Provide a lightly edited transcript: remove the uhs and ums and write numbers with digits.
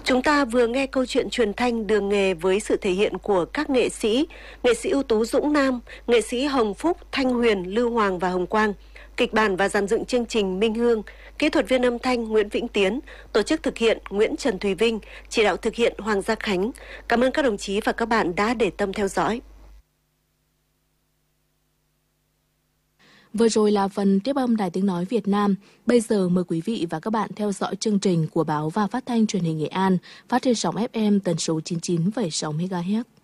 Chúng ta vừa nghe câu chuyện truyền thanh đường nghề với sự thể hiện của các nghệ sĩ ưu tú Dũng Nam, nghệ sĩ Hồng Phúc, Thanh Huyền, Lưu Hoàng và Hồng Quang. Kịch bản và dàn dựng chương trình Minh Hương, kỹ thuật viên âm thanh Nguyễn Vĩnh Tiến, tổ chức thực hiện Nguyễn Trần Thùy Vinh, chỉ đạo thực hiện Hoàng Gia Khánh. Cảm ơn các đồng chí và các bạn đã để tâm theo dõi. Vừa rồi là phần tiếp âm Đài Tiếng Nói Việt Nam. Bây giờ mời quý vị và các bạn theo dõi chương trình của Báo và Phát thanh Truyền hình Nghệ An, phát trên sóng FM tần số 99,6 MHz.